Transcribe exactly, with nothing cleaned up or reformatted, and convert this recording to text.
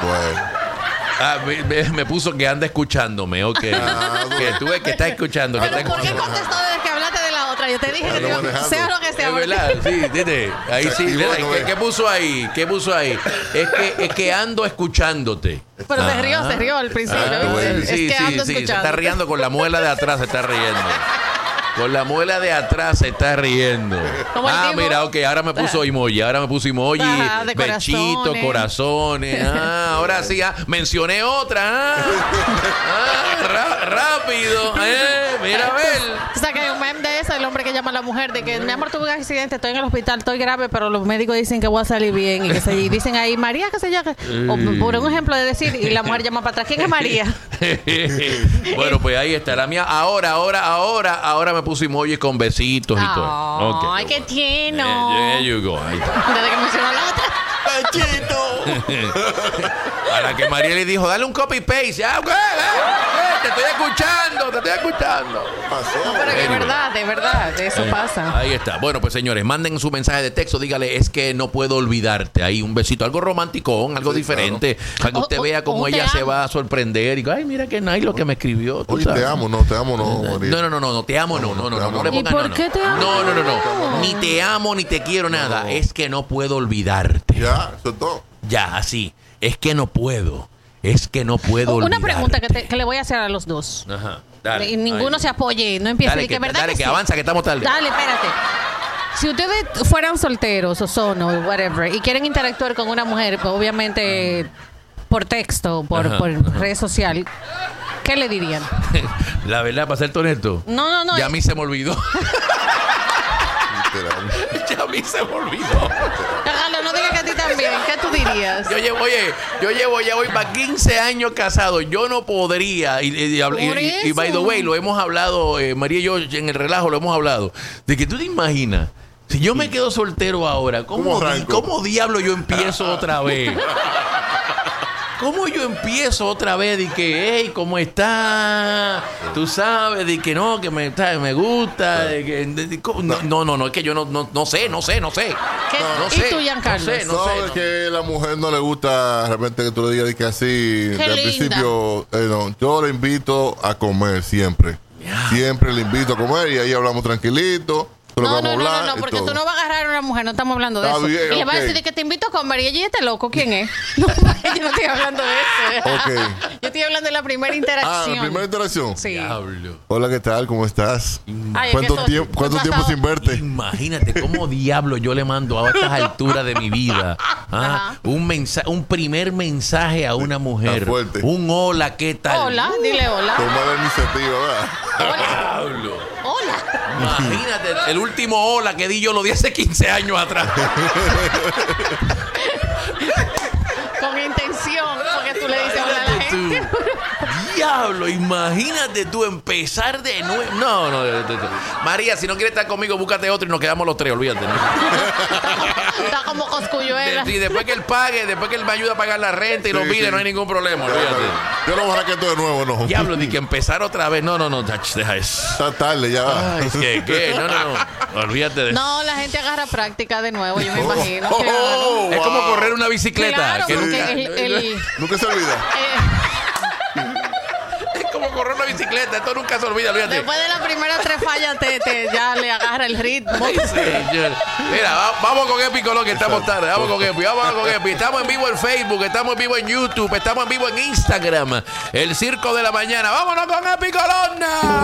Bueno. Ah, me, me, me puso que anda escuchándome, ok. Ah, que tú ves que está escuchando. Que Pero está ¿por qué escuchando. contestó desde que hablaste de la otra? Yo te dije, Ando Dios, manejando. sea lo que sea. Es verdad, sí, dite. Ahí sí. Sí, mira, bueno, ¿qué, ve. ¿Qué puso ahí? ¿Qué puso ahí? Es que, es que ando escuchándote. Pero se Ah. rió, se rió al principio. Ah, bueno. es sí, que sí, ando sí, se escuchando. está riendo con la muela de atrás, se está riendo. Con la muela de atrás se está riendo. Como el Ah, tipo. mira, ok, ahora me puso emoji, ahora me puso emoji, Ajá, de bechito, corazones. corazones. Ah, ahora sí, ah, mencioné otra. Ah, Ah, ra- rápido. Eh, mira, a ver. O sea, que hay un meme de eso, el hombre que llama a la mujer, de que mi amor, tuve un accidente, estoy en el hospital, estoy grave, pero los médicos dicen que voy a salir bien. Y que se y dicen ahí, María, qué sé yo. que- O por un ejemplo de decir, y la mujer llama para atrás, ¿quién es María? Bueno, pues ahí está la mía. Ahora, ahora, ahora, ahora me puse emoji con besitos y todo. Ok. Ay, qué tierno. Eh, there you go. Ahí está. Desde que mencionó la otra. A la que María le dijo, dale un copy paste. Ya, ok, eh, eh, te estoy escuchando, te estoy escuchando. Pasó. Pero que es Anyway. verdad, de verdad, eso Eh, pasa. Ahí está. Bueno, pues señores, manden su mensaje de texto. Dígale, es que no puedo olvidarte. Ahí un besito, algo romántico, algo Sí, diferente. Para que O- usted o- vea o cómo un te ella se amo. va a sorprender. Y digo, ay, mira qué nice lo que me escribió. tú Oye, sabes. te amo, no, te amo, no, María. No, no, no, no, no, te amo, no, no, no, no, no le ¿Y pongas por no, no. qué te amo? No, no, no, no. Ni te amo ni te quiero nada. No. Es que no puedo olvidarte. Ya, eso es todo. Ya, así. Es que no puedo. Es que no puedo olvidarte. Una pregunta que, te- que le voy a hacer a los dos. Ajá. Dale. Y ninguno Ay. se apoye, no empiece. Dale, de que, que, ¿verdad dale, que que sí? avanza, que estamos tarde. Dale, espérate. Si ustedes fueran solteros o son o whatever y quieren interactuar con una mujer, pues obviamente por texto, por, Ajá, por ajá. red social, ¿qué le dirían? La verdad, para ser honesto. No, no, no. Ya a mí se me olvidó. Literal. Ya a mí se me olvidó. Carlos, no digas que a ti también. ¿Qué tú dirías? Yo llevo, oye, yo llevo ya hoy para quince años casado. Yo no podría. Y, y, y, Por y- y- y by the eso. way, lo hemos hablado, eh, María y yo en el relajo lo hemos hablado. De que tú te imaginas, si yo me quedo soltero ahora, ¿cómo, ¿Cómo di- arranco? ¿cómo diablo yo empiezo otra vez? ¿Cómo yo empiezo otra vez de que, hey, ¿cómo está? Tú sabes, de que no, que me, ¿sabes? me gusta, de que, de- de- ¿cómo? no, no, no, no, es que yo no, no, no sé, no sé, no sé. ¿Qué- No ¿Y sé, tú, Giancarlo? no sé, no No, sé, es no. que a la mujer no le gusta de repente que tú le digas que así, Qué al linda. principio, eh, no, yo le invito a comer siempre. Siempre le invito a comer y ahí hablamos tranquilito. de lo que No, vamos no, a no, hablar no, no, y porque todo. tú no vas a agarrar a una mujer, no estamos hablando de Está eso. bien, y le vas a ok. decir de que te invito a comer y ella, ¿y este loco quién es? No, yo no estoy hablando de eso. Ok. Yo estoy hablando de la primera Ah, interacción. la primera interacción. Sí. Diablo. Hola, ¿qué tal? ¿Cómo estás? Ay, es ¿Cuánto, que eso- tiempo, ¿cuánto eso tiempo pasado- sin verte? Imagínate cómo diablo yo le mando a estas alturas de mi vida ah, Ajá. un mensaje, un primer mensaje a una mujer. Está fuerte. Un hola, ¿qué tal? Hola, dile hola. Toma la iniciativa, ¿verdad? Diablo. Hola. Imagínate, el último hola que di yo lo di hace quince años atrás. Con intención, porque tú le dices hola a la Imagínate tú. gente. Diablo, imagínate tú empezar de nuevo. No, no, no, no. María, si no quieres estar conmigo, búscate otro y nos quedamos los tres, olvídate. ¿no? Está como coscuyuela. De- y después que él pague, después que él me ayuda a pagar la renta y Sí, los biles, sí. no hay ningún problema, olvídate. Yo no voy a raqueto de nuevo, no. Diablo, ni que empezar otra vez. No, no, no, ach, deja eso. Está tarde, ya va. Ay, es que, ¿qué? No, no, no. Olvídate de eso. No, la gente agarra práctica de nuevo, yo me imagino. Oh, claro. oh, Es como wow. correr una bicicleta. Claro, que porque nunca- el, el- Nunca se olvida. eh, Es como correr una bicicleta. Esto nunca se olvida, olvídate. después de las primeras tres fallas te, te- ya le agarra el ritmo. Ay, señor. Mira, va- vamos con Epi Colón, que estamos tarde. Vamos con Epi, vamos con Epi. Estamos en vivo en Facebook, estamos en vivo en YouTube, estamos en vivo en Instagram. El Circo de la Mañana. Vámonos con Epi Colón.